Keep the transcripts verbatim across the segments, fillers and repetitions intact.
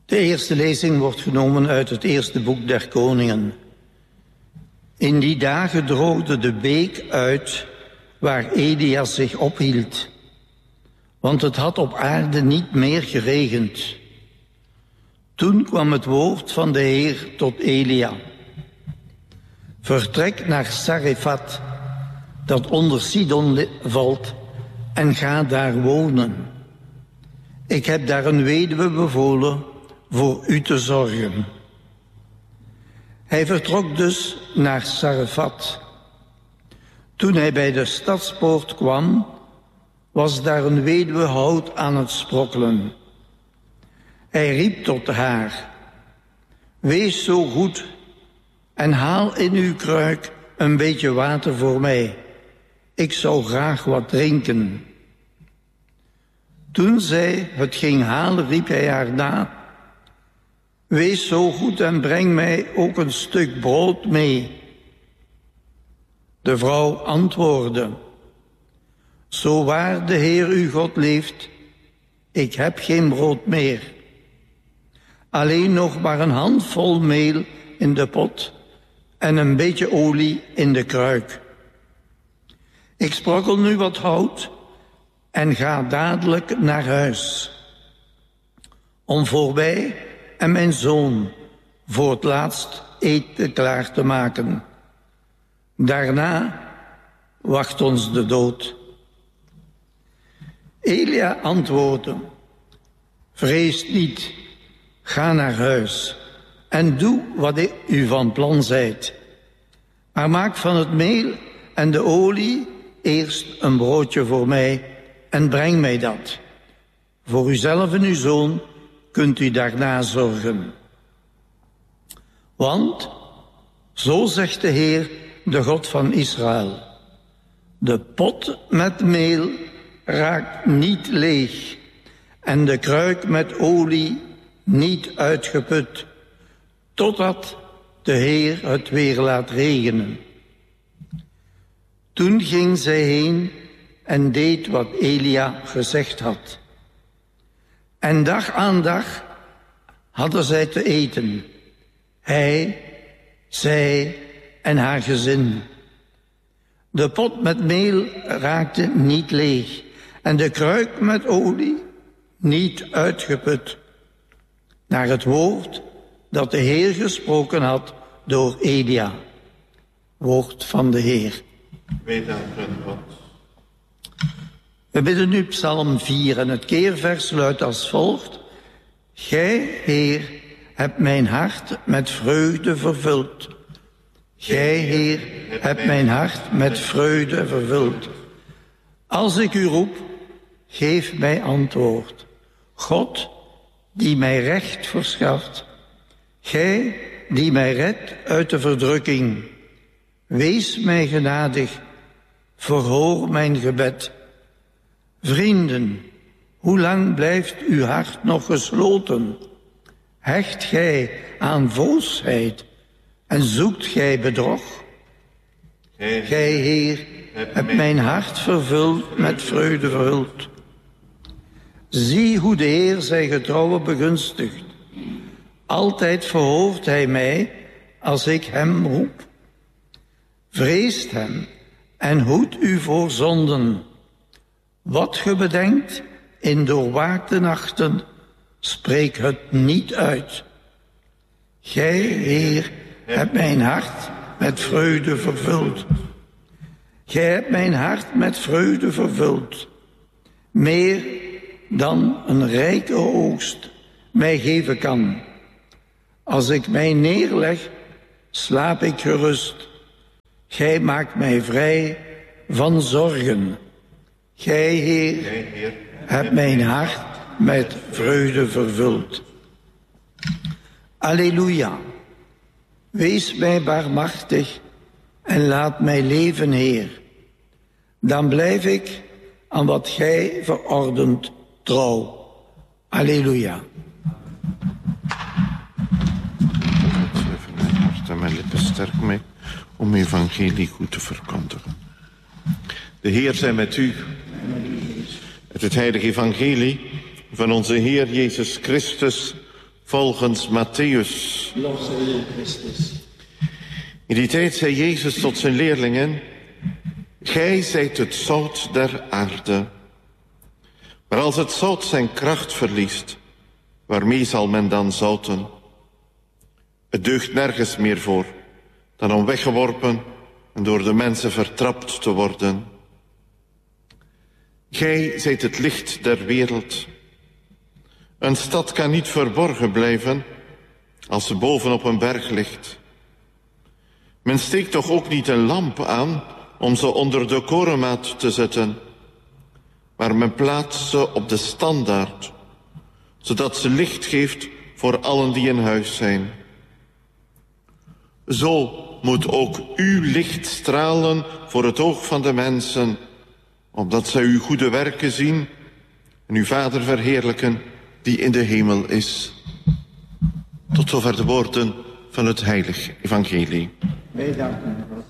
De eerste lezing wordt genomen uit het eerste boek der Koningen. In die dagen droogde de beek uit waar Elia zich ophield, want het had op aarde niet meer geregend. Toen kwam het woord van de Heer tot Elia. Vertrek naar Sarefat, dat onder Sidon valt, en ga daar wonen. Ik heb daar een weduwe bevolen voor u te zorgen. Hij vertrok dus naar Sarefat. Toen hij bij de stadspoort kwam, was daar een weduwe hout aan het sprokkelen. Hij riep tot haar: wees zo goed en haal in uw kruik een beetje water voor mij. Ik zou graag wat drinken. Toen zij het ging halen, riep hij haar na: wees zo goed en breng mij ook een stuk brood mee. De vrouw antwoordde: zo waar de Heer uw God leeft, ik heb geen brood meer. Alleen nog maar een handvol meel in de pot en een beetje olie in de kruik. Ik sprokkel nu wat hout en ga dadelijk naar huis, om voor mij en mijn zoon voor het laatst eten klaar te maken. Daarna wacht ons de dood. Elia antwoordde: vrees niet, ga naar huis en doe wat u van plan zijt. Maar maak van het meel en de olie eerst een broodje voor mij en breng mij dat. Voor uzelf en uw zoon kunt u daarna zorgen. Want, zo zegt de Heer, de God van Israël: de pot met meel raakt niet leeg en de kruik met olie niet uitgeput, totdat de Heer het weer laat regenen. Toen ging zij heen en deed wat Elia gezegd had. En dag aan dag hadden zij te eten, hij, zij en haar gezin. De pot met meel raakte niet leeg en de kruik met olie niet uitgeput, naar het woord dat de Heer gesproken had door Elia. Woord van de Heer. Wij danken God. We bidden nu Psalm vier en het keervers luidt als volgt: Gij, Heer, hebt mijn hart met vreugde vervuld. Gij, Heer, hebt mijn hart met vreugde vervuld. Als ik u roep, geef mij antwoord. God, die mij recht verschaft. Gij, die mij redt uit de verdrukking. Wees mij genadig, verhoor mijn gebed. Vrienden, hoe lang blijft uw hart nog gesloten? Hecht gij aan voosheid en zoekt gij bedrog? Gij, Heer, hebt mijn hart vervuld met vreugde verhuld. Zie hoe de Heer zijn getrouwe begunstigt. Altijd verhoort hij mij als ik hem roep. Vreest hem en hoed u voor zonden. Wat ge bedenkt in doorwaakte nachten, spreek het niet uit. Gij, Heer, hebt mijn hart met vreugde vervuld. Gij hebt mijn hart met vreugde vervuld. Meer dan een rijke oogst mij geven kan. Als ik mij neerleg, slaap ik gerust. Gij maakt mij vrij van zorgen. Gij, Heer, hebt mijn hart met vreugde vervuld. Alleluia. Wees mij barmhartig en laat mij leven, Heer. Dan blijf ik aan wat gij verordent trouw. Alleluia. Even mijn hart en mijn lippen sterk mee om evangelie goed te verkondigen. De Heer zij met u. Uit het heilige evangelie van onze Heer Jezus Christus volgens Mattheüs. Lof zij u, Christus. In die tijd zei Jezus tot zijn leerlingen: gij zijt het zout der aarde. Maar als het zout zijn kracht verliest, waarmee zal men dan zouten? Het deugt nergens meer voor dan om weggeworpen en door de mensen vertrapt te worden. Gij zijt het licht der wereld. Een stad kan niet verborgen blijven als ze bovenop een berg ligt. Men steekt toch ook niet een lamp aan om ze onder de korenmaat te zetten, maar men plaatst ze op de standaard, zodat ze licht geeft voor allen die in huis zijn. Zo moet ook uw licht stralen voor het oog van de mensen, opdat zij uw goede werken zien en uw Vader verheerlijken die in de hemel is. Tot zover de woorden van het heilige evangelie. Wij danken God.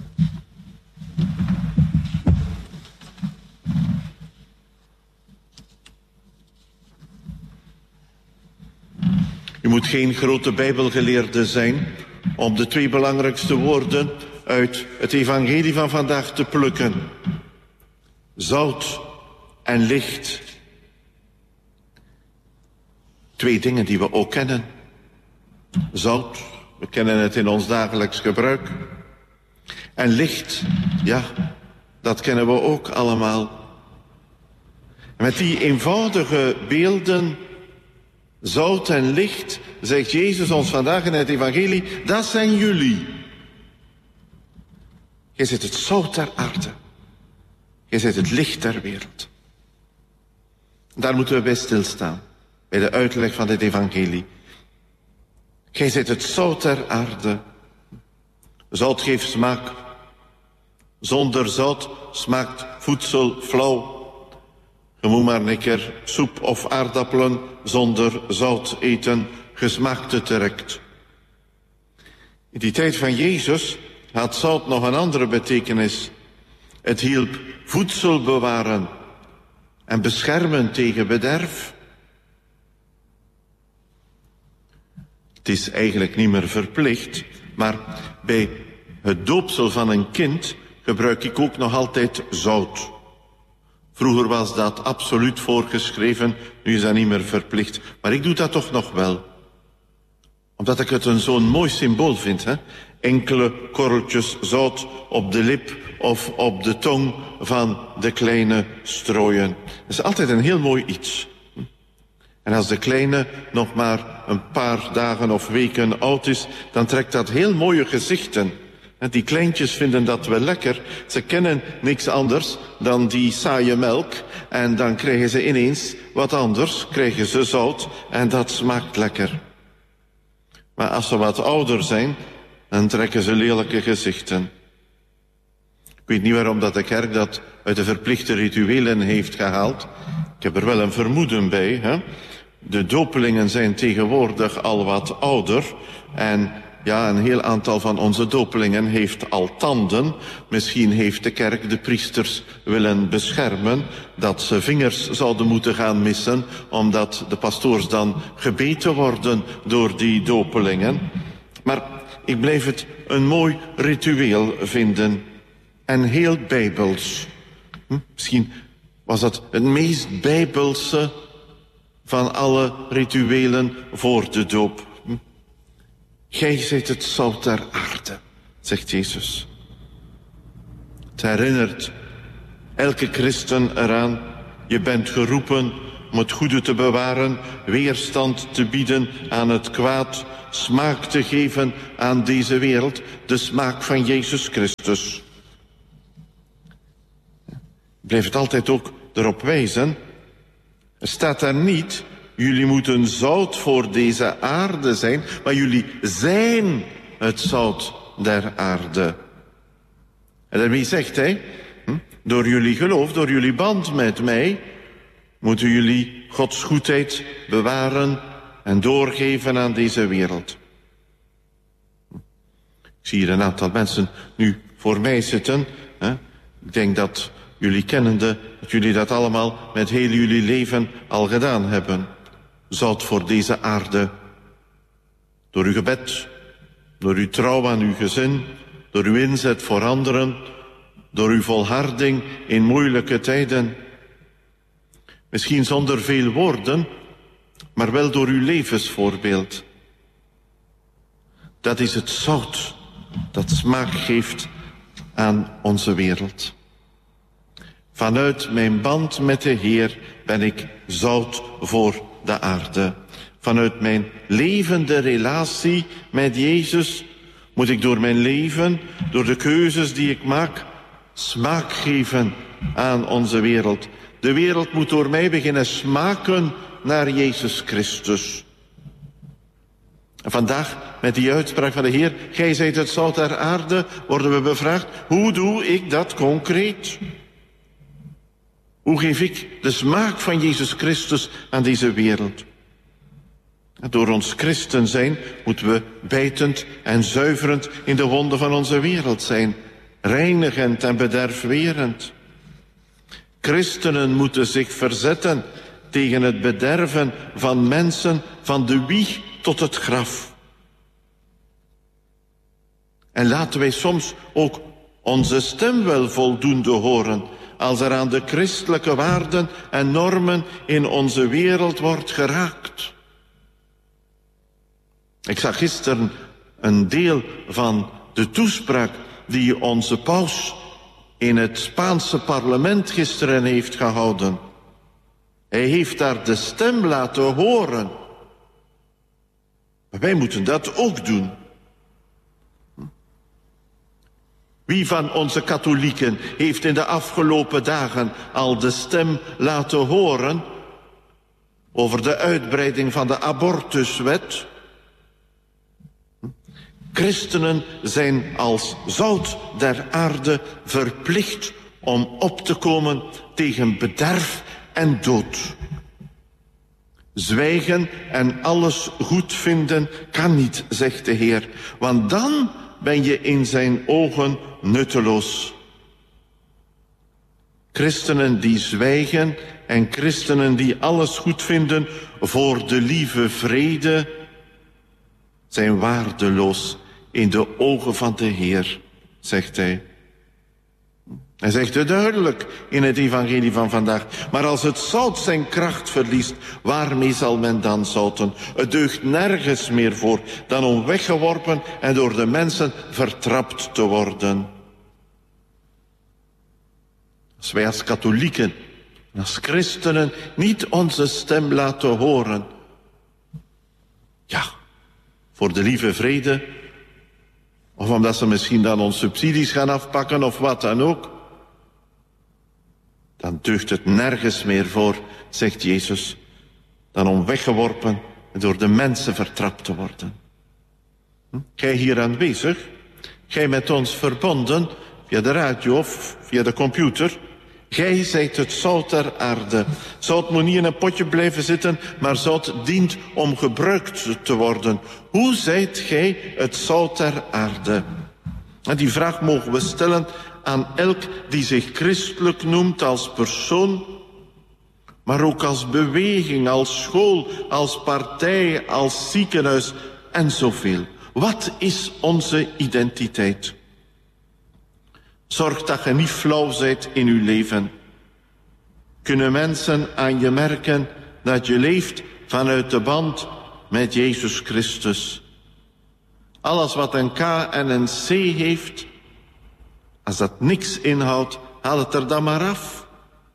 U moet geen grote bijbelgeleerde zijn om de twee belangrijkste woorden uit het evangelie van vandaag te plukken. Zout en licht. Twee dingen die we ook kennen. Zout, we kennen het in ons dagelijks gebruik. En licht, ja, dat kennen we ook allemaal. En met die eenvoudige beelden, zout en licht, zegt Jezus ons vandaag in het evangelie, dat zijn jullie. Jij zit het zout der aarde. Jij zit het licht der wereld. Daar moeten we bij stilstaan, bij de uitleg van dit evangelie. Gij zijt het zout der aarde. Zout geeft smaak. Zonder zout smaakt voedsel flauw. Je moet maar een keer soep of aardappelen zonder zout eten. Je smaakt het direct. In die tijd van Jezus had zout nog een andere betekenis. Het hielp voedsel bewaren en beschermen tegen bederf. Het is eigenlijk niet meer verplicht, maar bij het doopsel van een kind gebruik ik ook nog altijd zout. Vroeger was dat absoluut voorgeschreven, nu is dat niet meer verplicht. Maar ik doe dat toch nog wel. Omdat ik het een zo'n mooi symbool vind, hè? Enkele korreltjes zout op de lip of op de tong van de kleine strooien. Dat is altijd een heel mooi iets. En als de kleine nog maar een paar dagen of weken oud is, dan trekt dat heel mooie gezichten. Die kleintjes vinden dat wel lekker. Ze kennen niks anders dan die saaie melk. En dan krijgen ze ineens wat anders, krijgen ze zout en dat smaakt lekker. Maar als ze wat ouder zijn, dan trekken ze lelijke gezichten. Ik weet niet waarom dat de kerk dat uit de verplichte rituelen heeft gehaald. Ik heb er wel een vermoeden bij, hè? De dopelingen zijn tegenwoordig al wat ouder en ja, een heel aantal van onze dopelingen heeft al tanden. Misschien heeft de kerk de priesters willen beschermen dat ze vingers zouden moeten gaan missen, omdat de pastoors dan gebeten worden door die dopelingen. Maar ik blijf het een mooi ritueel vinden en heel bijbels. Hm? Misschien was het het meest bijbelse van alle rituelen voor de doop. Hm? Gij zijt het zout der aarde, zegt Jezus. Het herinnert elke christen eraan, je bent geroepen om het goede te bewaren, weerstand te bieden aan het kwaad, smaak te geven aan deze wereld, de smaak van Jezus Christus. Ik blijf het altijd ook erop wijzen. Er staat daar niet, jullie moeten zout voor deze aarde zijn, maar jullie zijn het zout der aarde. En daarmee zegt hij, door jullie geloof, door jullie band met mij, moeten jullie Gods goedheid bewaren en doorgeven aan deze wereld. Ik zie hier een aantal mensen nu voor mij zitten. Hè? Ik denk dat jullie kennende, dat jullie dat allemaal met heel jullie leven al gedaan hebben. Zout voor deze aarde Door uw gebed, door uw trouw aan uw gezin, door uw inzet voor anderen, door uw volharding in moeilijke tijden. Misschien zonder veel woorden, maar wel door uw levensvoorbeeld. Dat is het zout dat smaak geeft aan onze wereld. Vanuit mijn band met de Heer ben ik zout voor de aarde. Vanuit mijn levende relatie met Jezus moet ik door mijn leven, door de keuzes die ik maak, smaak geven aan onze wereld. De wereld moet door mij beginnen smaken naar Jezus Christus. En vandaag, met die uitspraak van de Heer, gij zijt het zout der aarde, worden we bevraagd, hoe doe ik dat concreet? Hoe geef ik de smaak van Jezus Christus aan deze wereld? Door ons christen zijn moeten we bijtend en zuiverend in de wonden van onze wereld zijn, reinigend en bederfwerend. Christenen moeten zich verzetten tegen het bederven van mensen van de wieg tot het graf. En laten wij soms ook onze stem wel voldoende horen als er aan de christelijke waarden en normen in onze wereld wordt geraakt. Ik zag gisteren een deel van de toespraak die onze paus in het Spaanse parlement gisteren heeft gehouden. Hij heeft daar de stem laten horen. Maar wij moeten dat ook doen. Wie van onze katholieken heeft in de afgelopen dagen al de stem laten horen over de uitbreiding van de abortuswet? Christenen zijn als zout der aarde verplicht om op te komen tegen bederf en dood. Zwijgen en alles goed vinden kan niet, zegt de Heer, want dan ben je in zijn ogen nutteloos. Christenen die zwijgen en christenen die alles goed vinden voor de lieve vrede zijn waardeloos in de ogen van de Heer, zegt hij. Hij zegt het duidelijk in het evangelie van vandaag. Maar als het zout zijn kracht verliest, waarmee zal men dan zouten? Het deugt nergens meer voor dan om weggeworpen en door de mensen vertrapt te worden. Als wij als katholieken, als christenen niet onze stem laten horen, ja, voor de lieve vrede, of omdat ze misschien dan ons subsidies gaan afpakken of wat dan ook, dan deugt het nergens meer voor, zegt Jezus, dan om weggeworpen en door de mensen vertrapt te worden. Hm? Gij hier aanwezig, gij met ons verbonden, via de radio of via de computer, gij zijt het zout der aarde. Zout moet niet in een potje blijven zitten, maar zout dient om gebruikt te worden. Hoe zijt gij het zout der aarde? En die vraag mogen we stellen aan elk die zich christelijk noemt als persoon, maar ook als beweging, als school, als partij, als ziekenhuis en zoveel. Wat is onze identiteit? Zorg dat je niet flauw bent in uw leven. Kunnen mensen aan je merken dat je leeft vanuit de band met Jezus Christus? Alles wat een K en een C heeft, als dat niks inhoudt, haal het er dan maar af.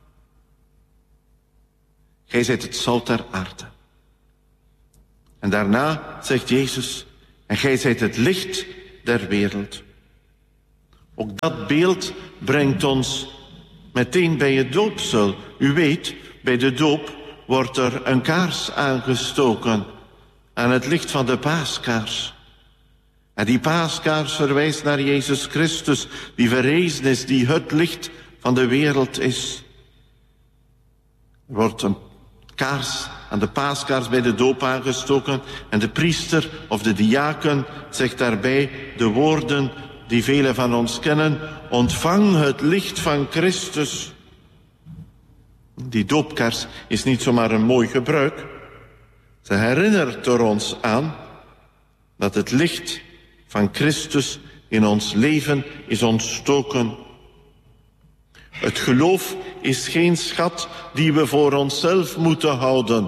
Gij zijt het zout der aarde. En daarna zegt Jezus, en gij zijt het licht der wereld. Ook dat beeld brengt ons meteen bij het doopsel. U weet, bij de doop wordt er een kaars aangestoken aan het licht van de paaskaars. En die paaskaars verwijst naar Jezus Christus, die verrezen is, die het licht van de wereld is. Er wordt een kaars aan de paaskaars bij de doop aangestoken en de priester of de diaken zegt daarbij de woorden die velen van ons kennen: ontvang het licht van Christus. Die doopkaars is niet zomaar een mooi gebruik. Ze herinnert er ons aan dat het licht van Christus in ons leven is ontstoken. Het geloof is geen schat die we voor onszelf moeten houden.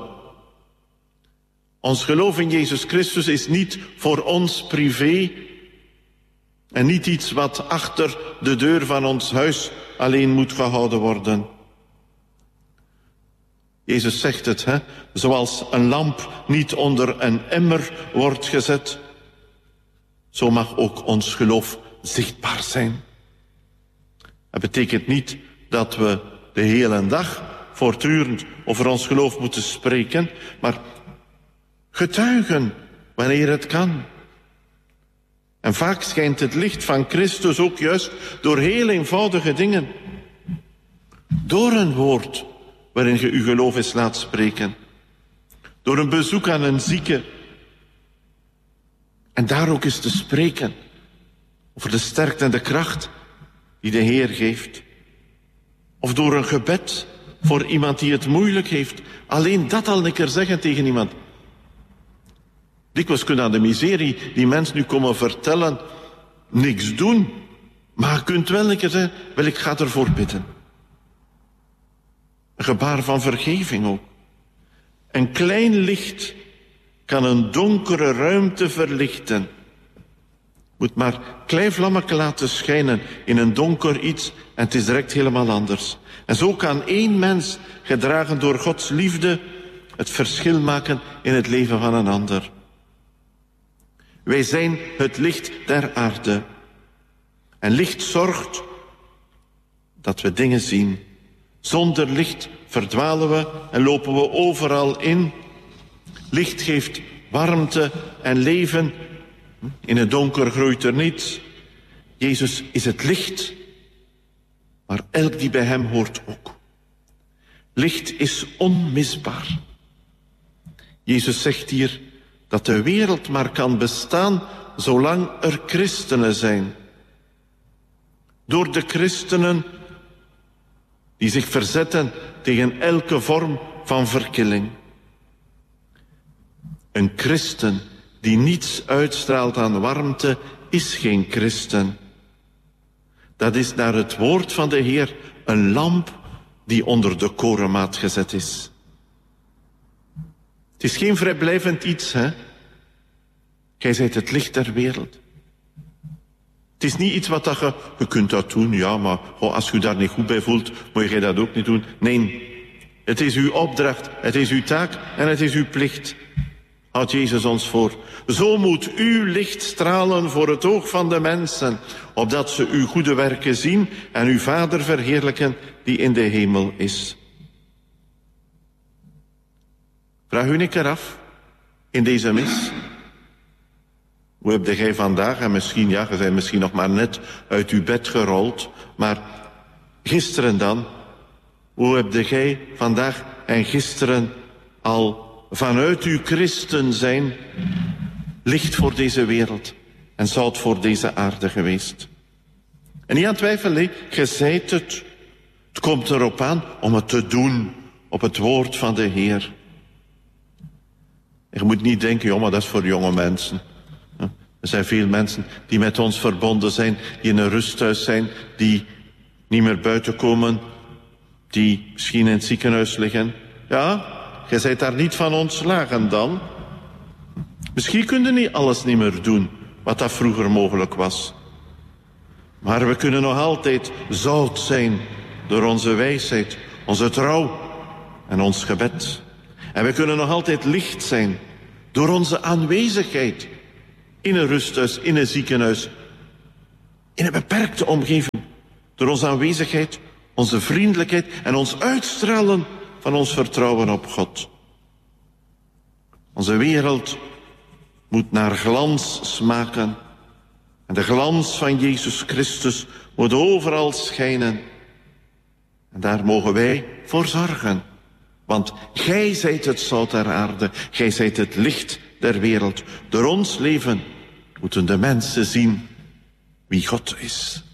Ons geloof in Jezus Christus is niet voor ons privé en niet iets wat achter de deur van ons huis alleen moet gehouden worden. Jezus zegt het, hè? Zoals een lamp niet onder een emmer wordt gezet, zo mag ook ons geloof zichtbaar zijn. Dat betekent niet dat we de hele dag voortdurend over ons geloof moeten spreken, maar getuigen wanneer het kan. En vaak schijnt het licht van Christus ook juist door heel eenvoudige dingen. Door een woord waarin je uw geloof eens laat spreken. Door een bezoek aan een zieke. En daar ook eens te spreken over de sterkte en de kracht die de Heer geeft. Of door een gebed voor iemand die het moeilijk heeft. Alleen dat al een keer zeggen tegen iemand. Dikwijls kunnen aan de miserie die mensen nu komen vertellen niks doen. Maar je kunt wel een keer zeggen, wel ik ga ervoor bidden. Een gebaar van vergeving ook. Een klein licht kan een donkere ruimte verlichten. Moet maar klein vlammetje laten schijnen in een donker iets en het is direct helemaal anders. En zo kan één mens, gedragen door Gods liefde, het verschil maken in het leven van een ander. Wij zijn het licht der aarde. En licht zorgt dat we dingen zien. Zonder licht verdwalen we en lopen we overal in. Licht geeft warmte en leven. In het donker groeit er niets. Jezus is het licht, maar elk die bij hem hoort ook. Licht is onmisbaar. Jezus zegt hier dat de wereld maar kan bestaan zolang er christenen zijn. Door de christenen die zich verzetten tegen elke vorm van verkilling. Een christen die niets uitstraalt aan warmte is geen christen. Dat is naar het woord van de Heer een lamp die onder de korenmaat gezet is. Het is geen vrijblijvend iets, hè? Gij zijt het licht der wereld. Het is niet iets wat dat je, je kunt dat doen, ja, maar oh, als je daar niet goed bij voelt, moet je dat ook niet doen. Nee, het is uw opdracht, het is uw taak en het is uw plicht. Houdt Jezus ons voor. Zo moet uw licht stralen voor het oog van de mensen, opdat ze uw goede werken zien en uw Vader verheerlijken die in de hemel is. Vraag u een keer af, in deze mis. Hoe heb jij vandaag, en misschien, ja, je bent misschien nog maar net uit uw bed gerold, maar gisteren dan, hoe heb jij vandaag en gisteren al vanuit uw christen zijn licht voor deze wereld en zout voor deze aarde geweest? En niet aan twijfelen, je zijt het. Het komt erop aan om het te doen op het woord van de Heer. Je moet niet denken, joh, maar dat is voor jonge mensen. Er zijn veel mensen die met ons verbonden zijn, die in een rusthuis zijn, die niet meer buiten komen, die misschien in het ziekenhuis liggen. Ja, jij zijt daar niet van ontslagen dan. Misschien kun je niet alles niet meer doen wat dat vroeger mogelijk was. Maar we kunnen nog altijd zout zijn door onze wijsheid, onze trouw en ons gebed. En we kunnen nog altijd licht zijn door onze aanwezigheid in een rusthuis, in een ziekenhuis, in een beperkte omgeving. Door onze aanwezigheid, onze vriendelijkheid en ons uitstralen van ons vertrouwen op God. Onze wereld moet naar glans smaken. En de glans van Jezus Christus moet overal schijnen. En daar mogen wij voor zorgen. Want gij zijt het zout der aarde, gij zijt het licht der wereld. Door ons leven moeten de mensen zien wie God is.